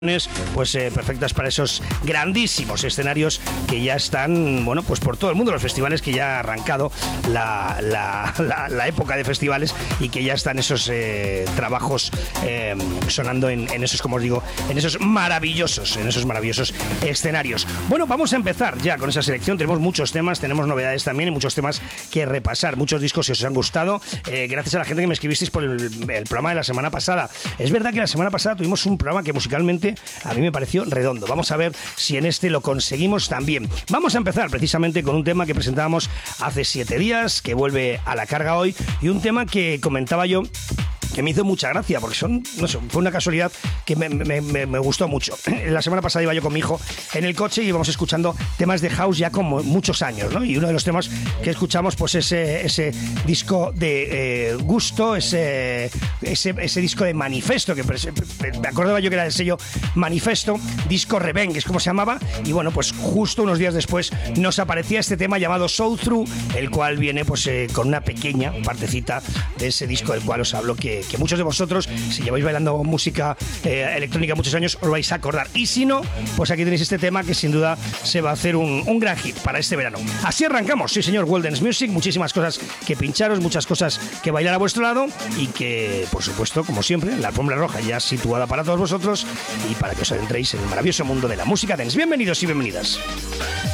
pues perfectas para esos grandísimos escenarios que ya están, bueno, pues por todo el mundo, los festivales, que ya ha arrancado la época de festivales y que ya están esos trabajos sonando en esos, como os digo, en esos maravillosos escenarios. Bueno, vamos a empezar ya con esa selección. Tenemos muchos temas, tenemos novedades también y muchos temas que repasar, muchos discos que os han gustado, gracias a la gente que me escribisteis por el programa de la semana pasada. Es verdad que la semana pasada tuvimos un programa que musicalmente a mí me pareció redondo. Vamos a ver si en este lo conseguimos también. Vamos a empezar precisamente con un tema que presentábamos hace 7 días, que vuelve a la carga hoy, y un tema que comentaba yo que me hizo mucha gracia, porque no sé, fue una casualidad que me gustó mucho. La semana pasada iba yo con mi hijo en el coche y íbamos escuchando temas de house ya como muchos años, ¿no? Y uno de los temas que escuchamos, pues ese disco de Gusto, ese disco de Manifesto, que me acordaba yo que era el sello Manifesto, disco Revenge, es como se llamaba, y bueno, pues justo unos días después nos aparecía este tema llamado Soul Through, el cual viene pues con una pequeña partecita de ese disco del cual os hablo, que muchos de vosotros, si lleváis bailando música electrónica muchos años, os vais a acordar. Y si no, pues aquí tenéis este tema que sin duda se va a hacer un gran hit para este verano. Así arrancamos, sí señor, World Dance Music, muchísimas cosas que pincharos, muchas cosas que bailar a vuestro lado y que, por supuesto, como siempre, la alfombra roja ya situada para todos vosotros y para que os adentréis en el maravilloso mundo de la música dance. Bienvenidos y bienvenidas.